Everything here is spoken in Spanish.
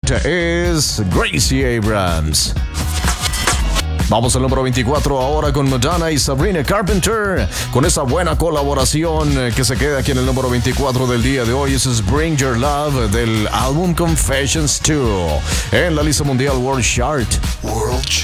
Chart es Gracie Abrams. Vamos al número 24 ahora con Madonna y Sabrina Carpenter, con esa buena colaboración que se queda aquí en el número 24 del día de hoy. Eso es Bring Your Love del álbum Confessions 2 en la lista mundial World Chart.